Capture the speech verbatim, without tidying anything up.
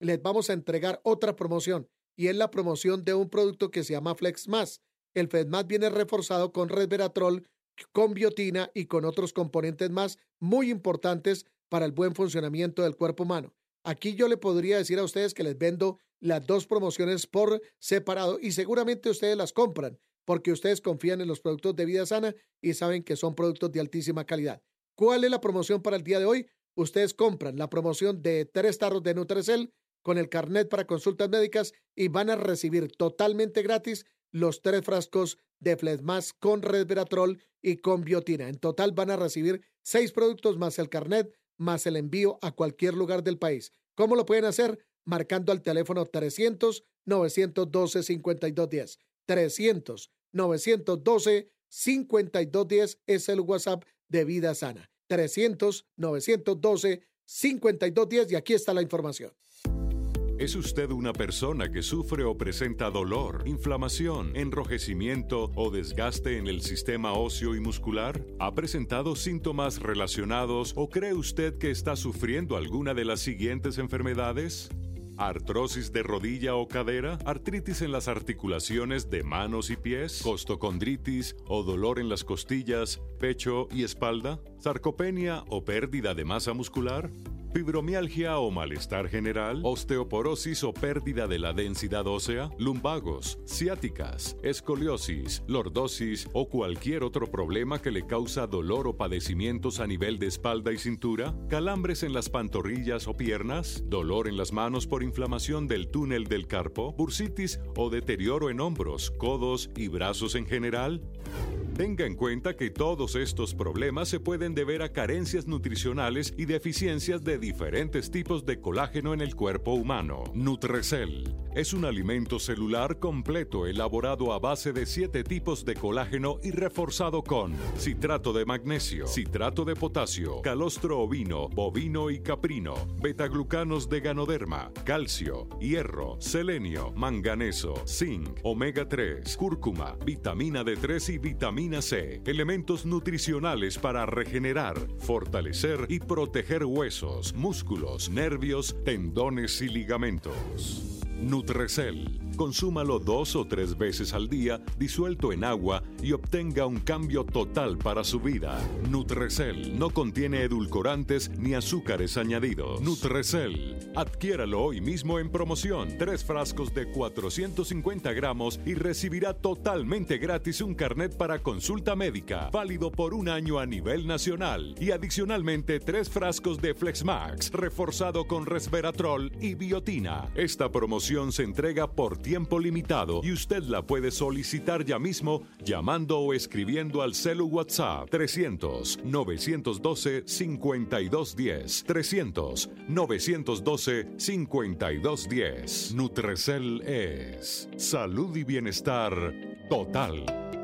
les vamos a entregar otra promoción y es la promoción de un producto que se llama Flex Más. El Flex Más viene reforzado con resveratrol, con biotina y con otros componentes más muy importantes para el buen funcionamiento del cuerpo humano. Aquí yo le podría decir a ustedes que les vendo las dos promociones por separado y seguramente ustedes las compran porque ustedes confían en los productos de Vida Sana y saben que son productos de altísima calidad. ¿Cuál es la promoción para el día de hoy? Ustedes compran la promoción de tres tarros de Nutrecel con el carnet para consultas médicas y van a recibir totalmente gratis los tres frascos de Flex Más con resveratrol y con biotina. En total van a recibir seis productos más el carnet, más el envío a cualquier lugar del país. ¿Cómo lo pueden hacer? Marcando al teléfono trescientos, novecientos doce, cincuenta y dos diez. trescientos, novecientos doce, cincuenta y dos diez es el WhatsApp de Vida Sana. trescientos, novecientos doce, cincuenta y dos diez y aquí está la información. ¿Es usted una persona que sufre o presenta dolor, inflamación, enrojecimiento o desgaste en el sistema óseo y muscular? ¿Ha presentado síntomas relacionados o cree usted que está sufriendo alguna de las siguientes enfermedades? ¿Artrosis de rodilla o cadera? ¿Artritis en las articulaciones de manos y pies? ¿Costocondritis o dolor en las costillas, pecho y espalda? ¿Sarcopenia o pérdida de masa muscular? ¿Fibromialgia o malestar general? ¿Osteoporosis o pérdida de la densidad ósea? ¿Lumbagos, ciáticas, escoliosis, lordosis o cualquier otro problema que le causa dolor o padecimientos a nivel de espalda y cintura? ¿Calambres en las pantorrillas o piernas? ¿Dolor en las manos por inflamación del túnel del carpo? ¿Bursitis o deterioro en hombros, codos y brazos en general? Tenga en cuenta que todos estos problemas se pueden deber a carencias nutricionales y deficiencias de diferentes tipos de colágeno en el cuerpo humano. Nutrecel es un alimento celular completo elaborado a base de siete tipos de colágeno y reforzado con citrato de magnesio, citrato de potasio, calostro ovino, bovino y caprino, betaglucanos de ganoderma, calcio, hierro, selenio, manganeso, zinc, omega tres, cúrcuma, vitamina D tres y vitamina C, elementos nutricionales para regenerar, fortalecer y proteger huesos, músculos, nervios, tendones y ligamentos. Nutrecel. Consúmalo dos o tres veces al día, disuelto en agua, y obtenga un cambio total para su vida. Nutrecel no contiene edulcorantes ni azúcares añadidos. Nutrecel. Adquiéralo hoy mismo en promoción. Tres frascos de cuatrocientos cincuenta gramos y recibirá totalmente gratis un carnet para consulta médica, válido por un año a nivel nacional. Y adicionalmente tres frascos de Flex Max, reforzado con resveratrol y biotina. Esta promoción se entrega por tiempo limitado y usted la puede solicitar ya mismo llamando o escribiendo al celu WhatsApp trescientos, novecientos doce, cincuenta y dos diez. trescientos, novecientos doce, cincuenta y dos diez. Nutrecel es salud y bienestar total.